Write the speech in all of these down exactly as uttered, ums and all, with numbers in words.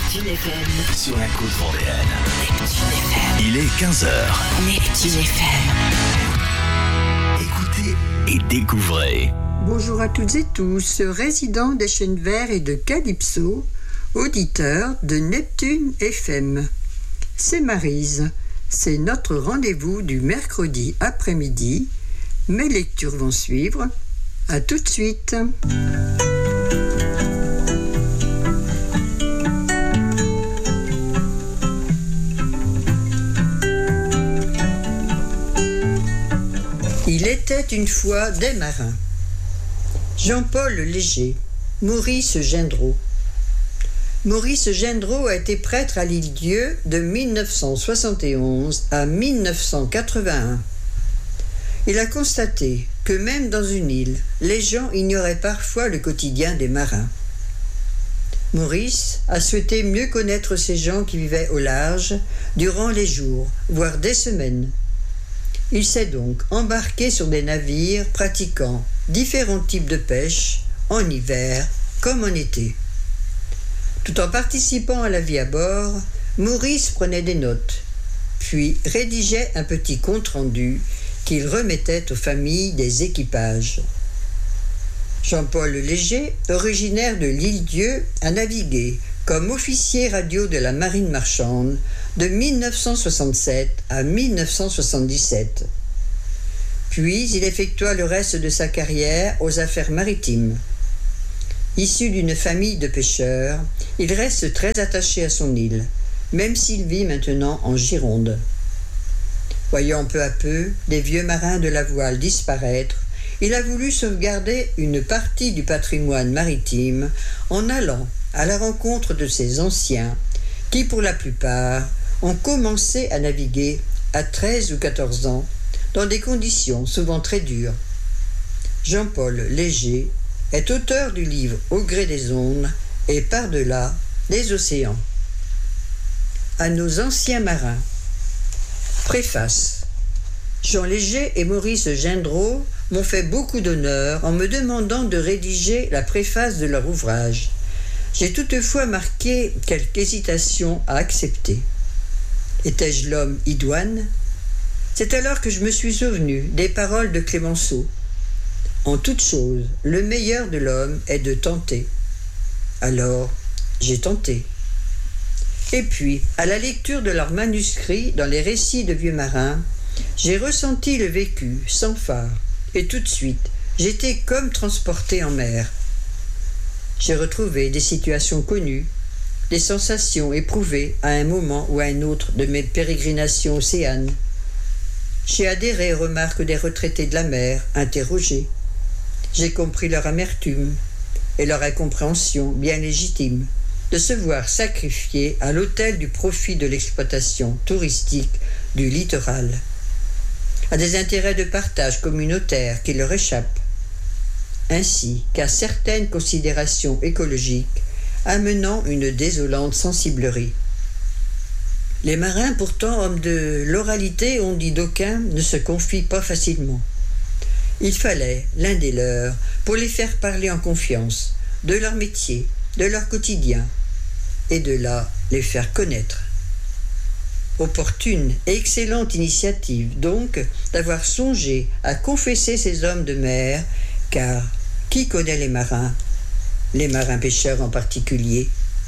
Neptune F M. Sur la côte vendéenne. Neptune F M. Il est quinze heures. Neptune F M. Écoutez et découvrez. Bonjour à toutes et tous, résidents des Chênes Verts et de Calypso, auditeurs de Neptune F M. C'est Maryse, c'est notre rendez-vous du mercredi après-midi. Mes lectures vont suivre. À tout de suite. Il était une fois des marins. Jean-Paul Léger, Maurice Gendreau. Maurice Gendreau a été prêtre à l'Île-Dieu de mille neuf cent soixante et onze à mille neuf cent quatre-vingt-un. Il a constaté que même dans une île, les gens ignoraient parfois le quotidien des marins. Maurice a souhaité mieux connaître ces gens qui vivaient au large durant les jours, voire des semaines. Il s'est donc embarqué sur des navires pratiquant différents types de pêche, en hiver comme en été. Tout en participant à la vie à bord, Maurice prenait des notes, puis rédigeait un petit compte-rendu qu'il remettait aux familles des équipages. Jean-Paul Léger, originaire de l'Île-Dieu, a navigué comme officier radio de la marine marchande de mille neuf cent soixante-sept à mille neuf cent soixante-dix-sept. Puis il effectua le reste de sa carrière aux affaires maritimes. Issu d'une famille de pêcheurs, il reste très attaché à son île, même s'il vit maintenant en Gironde. Voyant peu à peu des vieux marins de la voile disparaître, il a voulu sauvegarder une partie du patrimoine maritime en allant à la rencontre de ces anciens qui, pour la plupart, ont commencé à naviguer à treize ou quatorze ans dans des conditions souvent très dures. Jean-Paul Léger est auteur du livre Au gré des ondes et par-delà des océans. À nos anciens marins. Préface. Jean Léger et Maurice Gendreau m'ont fait beaucoup d'honneur en me demandant de rédiger la préface de leur ouvrage. J'ai toutefois marqué quelque hésitation à accepter. Étais-je l'homme idoine ? C'est alors que je me suis souvenu des paroles de Clémenceau. En toute chose, le meilleur de l'homme est de tenter. Alors, j'ai tenté. Et puis, à la lecture de leurs manuscrits dans les récits de vieux marins, j'ai ressenti le vécu sans phare, et tout de suite, j'étais comme transporté en mer. J'ai retrouvé des situations connues, des sensations éprouvées à un moment ou à un autre de mes pérégrinations océanes. J'ai adhéré aux remarques des retraités de la mer, interrogés. J'ai compris leur amertume et leur incompréhension bien légitime de se voir sacrifiés à l'autel du profit de l'exploitation touristique du littoral, à des intérêts de partage communautaire qui leur échappent, ainsi qu'à certaines considérations écologiques amenant une désolante sensiblerie. Les marins, pourtant hommes de l'oralité, ont dit d'aucuns, ne se confient pas facilement. Il fallait l'un des leurs pour les faire parler en confiance de leur métier, de leur quotidien, et de là les faire connaître. Opportune et excellente initiative, donc, d'avoir songé à confesser ces hommes de mer, car qui connaît les marins, les marins pêcheurs en particulier?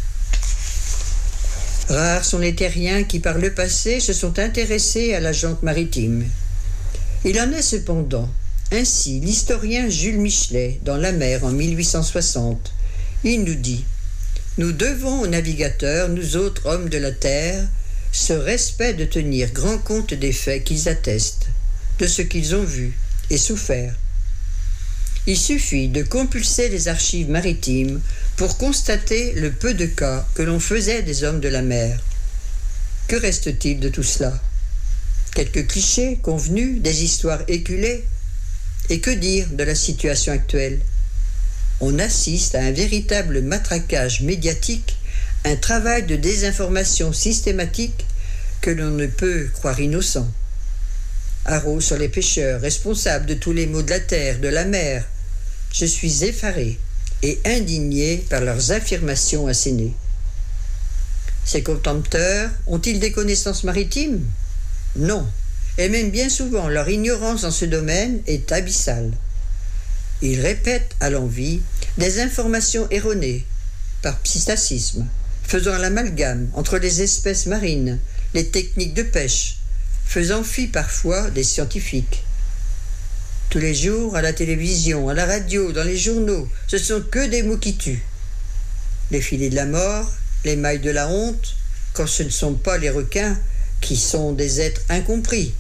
Rares sont les terriens qui, par le passé, se sont intéressés à la jonque maritime. Il en est cependant ainsi l'historien Jules Michelet, dans La Mer en mille huit cent soixante. Il nous dit « Nous devons aux navigateurs, nous autres hommes de la terre, ce respect de tenir grand compte des faits qu'ils attestent, de ce qu'ils ont vu et souffert. Il suffit de compulser les archives maritimes pour constater le peu de cas que l'on faisait des hommes de la mer. Que reste-t-il de tout cela? Quelques clichés convenus, des histoires éculées? Et que dire de la situation actuelle? On assiste à un véritable matraquage médiatique, un travail de désinformation systématique que l'on ne peut croire innocent. Haro sur les pêcheurs, responsables de tous les maux de la terre, de la mer. Je suis effaré et indigné par leurs affirmations assénées. Ces contempteurs ont-ils des connaissances maritimes ? Non, et même bien souvent leur ignorance dans ce domaine est abyssale. Ils répètent à l'envi des informations erronées, par psittacisme, faisant l'amalgame entre les espèces marines, les techniques de pêche, faisant fi parfois des scientifiques. Tous les jours, à la télévision, à la radio, dans les journaux, ce sont que des mots qui tuent. Les filets de la mort, les mailles de la honte, quand ce ne sont pas les requins qui sont des êtres incompris.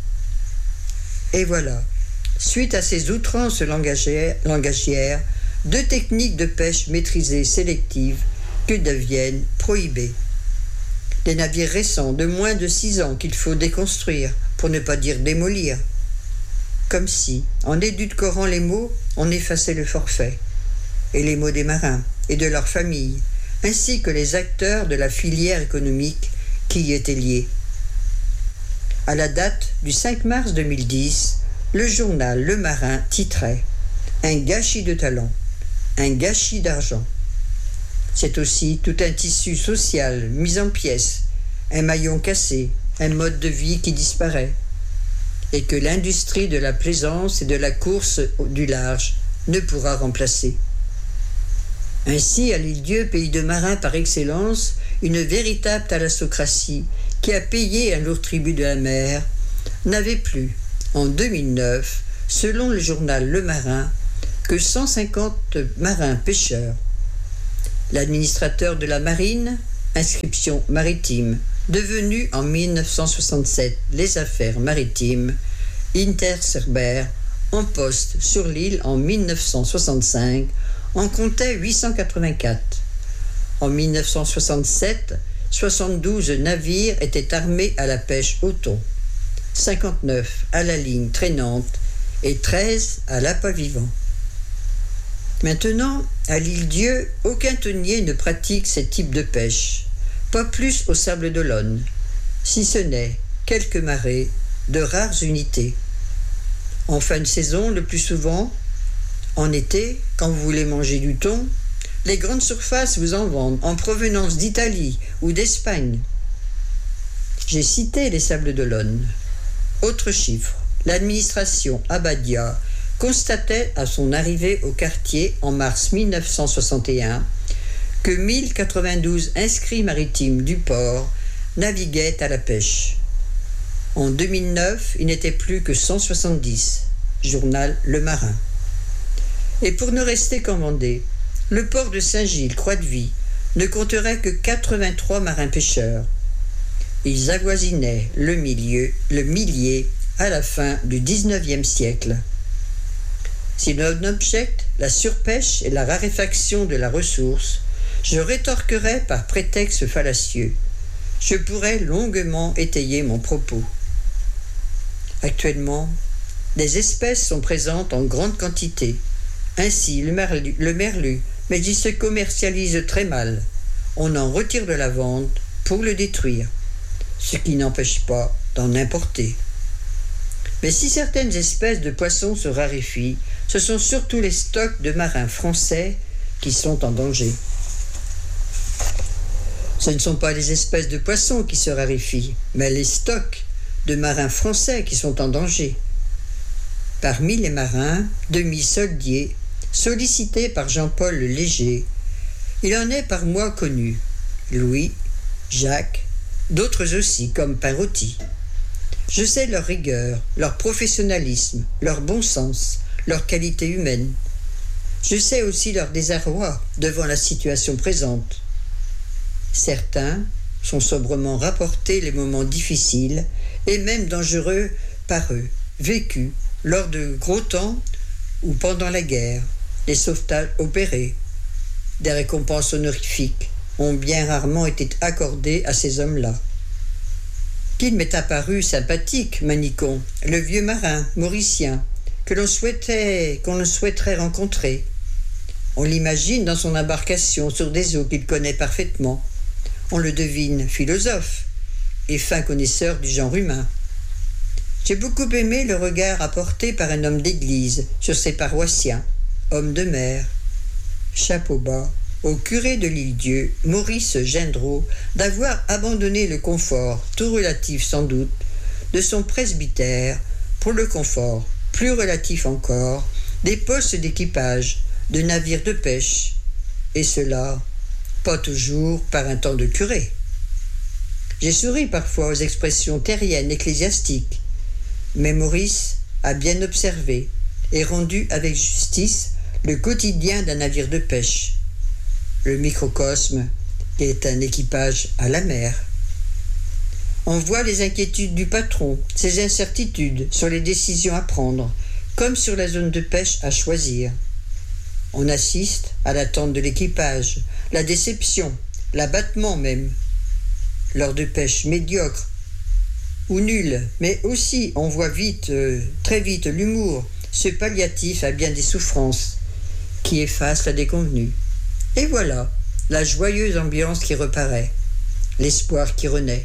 Et voilà, suite à ces outrances langagières, langagières, deux techniques de pêche maîtrisées sélectives que deviennent prohibées. Des navires récents de moins de six ans qu'il faut déconstruire, pour ne pas dire démolir. Comme si, en édulcorant les mots, on effaçait le forfait, et les mots des marins et de leurs familles, ainsi que les acteurs de la filière économique qui y étaient liés. À la date du cinq mars deux mille dix, le journal Le Marin titrait « Un gâchis de talent, un gâchis d'argent ». C'est aussi tout un tissu social mis en pièces, un maillon cassé, un mode de vie qui disparaît, et que l'industrie de la plaisance et de la course du large ne pourra remplacer. Ainsi, à l'île-Dieu, pays de marins par excellence, une véritable thalassocratie qui a payé un lourd tribut de la mer, n'avait plus, en deux mille neuf, selon le journal Le Marin, que cent cinquante marins pêcheurs. L'administrateur de la marine, inscription maritime, devenu en mille neuf cent soixante-sept les affaires maritimes, Intercerber, en poste sur l'île en mille neuf cent soixante-cinq, en comptait huit cent quatre-vingt-quatre. En mille neuf cent soixante-sept, soixante-douze navires étaient armés à la pêche au thon, cinquante-neuf à la ligne traînante et treize à l'appât vivant. Maintenant, à l'île-Dieu, aucun tonnier ne pratique ces types de pêche, pas plus au Sable d'Olonne, si ce n'est quelques marées de rares unités. En fin de saison, le plus souvent, en été, quand vous voulez manger du thon, les grandes surfaces vous en vendent en provenance d'Italie ou d'Espagne. J'ai cité les Sables d'Olonne. Autre chiffre, l'administration Abadia constatait à son arrivée au quartier en mars mille neuf cent soixante et un que mille quatre-vingt-douze inscrits maritimes du port naviguaient à la pêche. En deux mille neuf, il n'était plus que cent soixante-dix. Journal Le Marin. Et pour ne rester qu'en Vendée, le port de Saint-Gilles, Croix-de-Vie, ne compterait que quatre-vingt-trois marins pêcheurs. Ils avoisinaient le, milieu, le millier à la fin du dix-neuvième siècle. Si l'on objecte la surpêche et la raréfaction de la ressource, je rétorquerai par prétexte fallacieux. Je pourrais longuement étayer mon propos. Actuellement, des espèces sont présentes en grande quantité. Ainsi, le merlu, le merlu, mais il se commercialise très mal. On en retire de la vente pour le détruire, ce qui n'empêche pas d'en importer. Mais si certaines espèces de poissons se raréfient, ce sont surtout les stocks de marins français qui sont en danger. Ce ne sont pas les espèces de poissons qui se raréfient, mais les stocks de marins français qui sont en danger. Parmi les marins, demi-soldiers, sollicités par Jean-Paul Léger, il en est par moi connu, Louis, Jacques, d'autres aussi comme Paroti. Je sais leur rigueur, leur professionnalisme, leur bon sens, leur qualité humaine. Je sais aussi leur désarroi devant la situation présente. Certains sont sobrement rapportés les moments difficiles et même dangereux par eux, vécus lors de gros temps ou pendant la guerre, les sauvetages opérés. Des récompenses honorifiques ont bien rarement été accordées à ces hommes-là. Qu'il m'est apparu sympathique, Manicon, le vieux marin mauricien, que l'on souhaitait, qu'on le souhaiterait rencontrer. On l'imagine dans son embarcation sur des eaux qu'il connaît parfaitement. On le devine philosophe et fin connaisseur du genre humain. J'ai beaucoup aimé le regard apporté par un homme d'église sur ses paroissiens, hommes de mer, chapeau bas, au curé de l'Île-Dieu, Maurice Gendreau, d'avoir abandonné le confort, tout relatif sans doute, de son presbytère pour le confort, plus relatif encore, des postes d'équipage de navires de pêche, et cela, pas toujours par un temps de curé. J'ai souri parfois aux expressions terriennes ecclésiastiques, mais Maurice a bien observé et rendu avec justice le quotidien d'un navire de pêche, le microcosme est un équipage à la mer. On voit les inquiétudes du patron, ses incertitudes sur les décisions à prendre, comme sur la zone de pêche à choisir. On assiste à l'attente de l'équipage, la déception, l'abattement même. Lors de pêche médiocre ou nulle, mais aussi on voit vite, euh, très vite l'humour, ce palliatif à bien des souffrances, qui efface la déconvenue. Et voilà, la joyeuse ambiance qui reparaît, l'espoir qui renaît.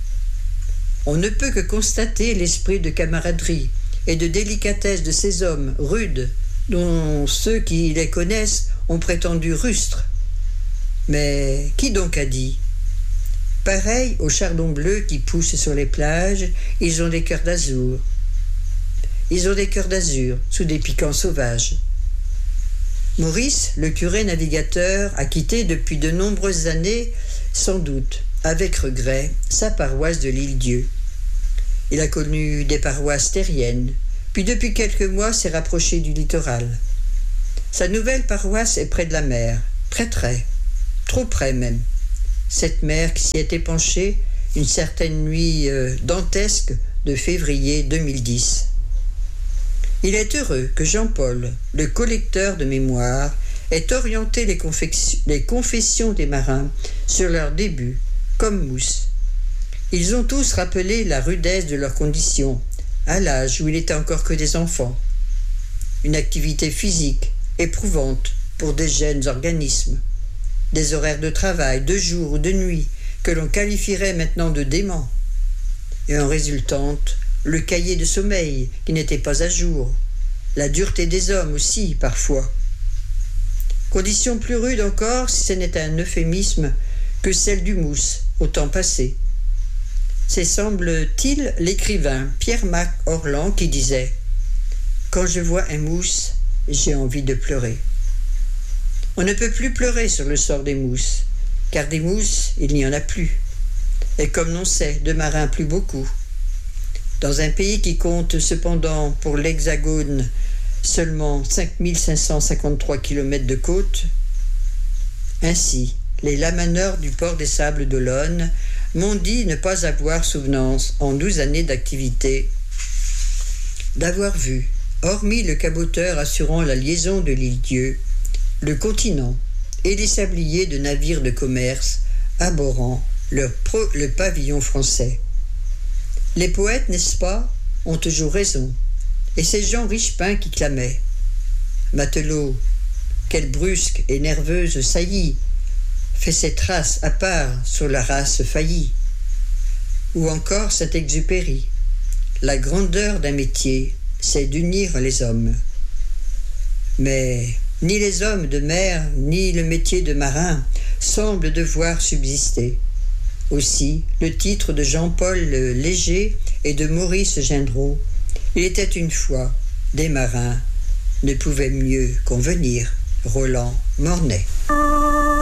On ne peut que constater l'esprit de camaraderie et de délicatesse de ces hommes rudes, dont ceux qui les connaissent ont prétendu rustres. Mais qui donc a dit ? Pareil aux chardons bleus qui poussent sur les plages, ils ont des cœurs d'azur. Ils ont des cœurs d'azur sous des piquants sauvages. Maurice, le curé navigateur, a quitté depuis de nombreuses années, sans doute, avec regret, sa paroisse de l'Île-Dieu. Il a connu des paroisses terriennes, puis depuis quelques mois s'est rapproché du littoral. Sa nouvelle paroisse est près de la mer, très très, trop près même. Cette mer qui s'y était penchée une certaine nuit euh, dantesque de février deux mille dix. Il est heureux que Jean-Paul, le collecteur de mémoire, ait orienté les, les confessions des marins sur leur début, comme mousse. Ils ont tous rappelé la rudesse de leurs conditions, à l'âge où il n'était encore que des enfants. Une activité physique éprouvante pour des jeunes organismes. Des horaires de travail, de jour ou de nuit, que l'on qualifierait maintenant de déments. Et en résultante, le cahier de sommeil qui n'était pas à jour, la dureté des hommes aussi parfois. Condition plus rude encore, si ce n'est un euphémisme, que celle du mousse au temps passé. C'est semble-t-il l'écrivain Pierre-Mac Orlan qui disait « Quand je vois un mousse, j'ai envie de pleurer ». On ne peut plus pleurer sur le sort des mousses, car des mousses, il n'y en a plus. Et comme l'on sait, de marins plus beaucoup. Dans un pays qui compte cependant pour l'Hexagone seulement cinq mille cinq cent cinquante-trois kilomètres de côte, ainsi, les lamaneurs du port des Sables d'Olonne m'ont dit ne pas avoir souvenance, en douze années d'activité, d'avoir vu, hormis le caboteur assurant la liaison de l'Île-Dieu, le continent et les sabliers de navires de commerce abhorrant leur pro- le pavillon français. Les poètes, n'est-ce pas, ont toujours raison, et c'est Jean Richepin qui clamait « Matelot, quelle brusque et nerveuse saillie fait ses traces à part sur la race faillie » ou encore Saint-Exupéry « La grandeur d'un métier, c'est d'unir les hommes ». Mais ni les hommes de mer, ni le métier de marin semblent devoir subsister. Aussi, le titre de Jean-Paul Léger et de Maurice Gendreau, il était une fois des marins, ne pouvait mieux convenir. Roland Mornay.